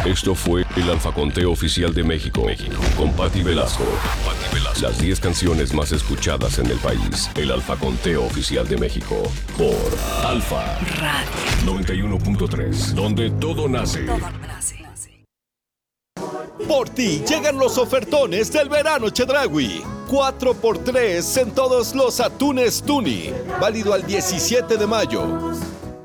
Esto fue el Alfaconteo Oficial de México, con Patti Velasco. Las 10 canciones más escuchadas en el país. El Alfaconteo Oficial de México, por Alfa Radio 91.3, donde todo nace. Por ti llegan los ofertones del verano Chedraui. 4x3 en todos los atunes Tuni. Válido al 17 de mayo.